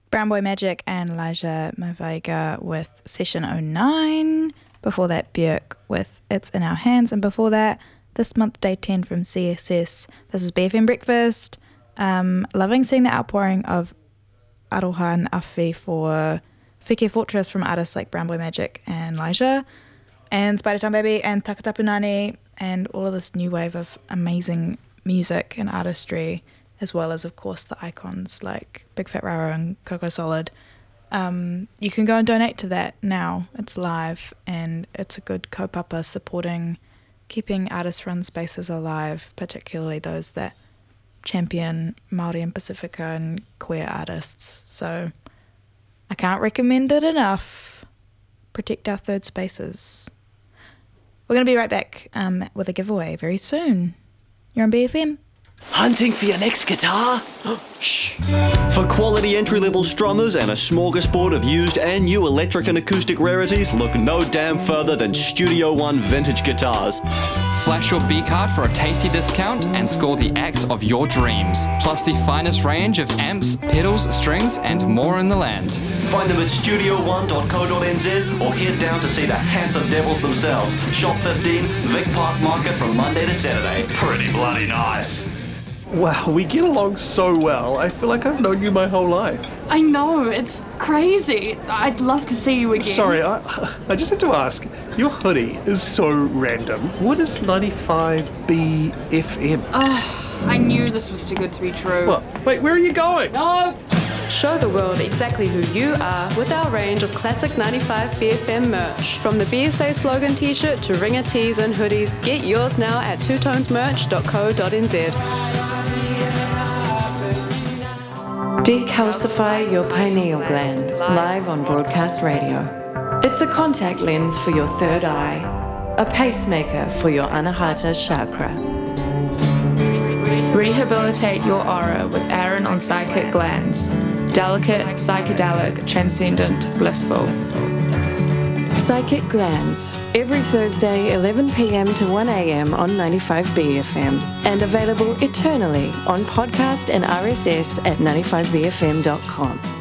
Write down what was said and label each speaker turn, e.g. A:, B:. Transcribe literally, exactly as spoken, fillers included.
A: Brown Boy Magic and Elijah Mavega with Session oh nine. Before that, Björk with It's in Our Hands. And before that, this month, Day ten from C S S. This is B F M Breakfast. Um, loving seeing the outpouring of aroha and awhi for Whike Fortress from artists like Brown Boy Magic and Elijah and Spider Town Baby and Takatapu Nani and all of this new wave of amazing music and artistry, as well as, of course, the icons like Big Fat Raro and Coco Solid. Um, you can go and donate to that now. It's live and it's a good kaupapa supporting, keeping artist-run spaces alive, particularly those that champion Māori and Pacifica and queer artists. So I can't recommend it enough. Protect our third spaces. We're going to be right back um, with a giveaway very soon. You're on B F M.
B: Hunting for your next guitar? Shh.
C: For quality entry-level strummers and a smorgasbord of used and new electric and acoustic rarities, look no damn further than Studio One Vintage Guitars.
D: Flash your B-card for a tasty discount and score the axe of your dreams. Plus the finest range of amps, pedals, strings and more in the land.
C: Find them at studio one dot co dot n z or head down to see the handsome devils themselves. Shop fifteen, Vic Park Market from Monday to Saturday. Pretty bloody nice.
B: Wow, we get along so well. I feel like I've known you my whole life.
E: I know, it's crazy. I'd love to see you again.
B: Sorry, I, I just have to ask. Your hoodie is so random. What is ninety-five B F M?
E: Oh, I knew this was too good to be true.
B: What? Wait, where are you going?
E: No!
F: Show the world exactly who you are with our range of classic ninety-five B F M merch. From the B S A slogan t-shirt to ringer tees and hoodies, get yours now at two tones merch dot co dot n z. Decalcify your pineal gland, live on broadcast radio. It's a contact lens for your third eye, a pacemaker for your anahata chakra.
G: Rehabilitate your aura with Aaron on Psychic Glands. Delicate, psychedelic, transcendent, blissful.
F: Psychic Glands, every Thursday eleven p.m. to one a.m. on ninety-five B F M, and available eternally on podcast and R S S at ninety-five b f m dot com.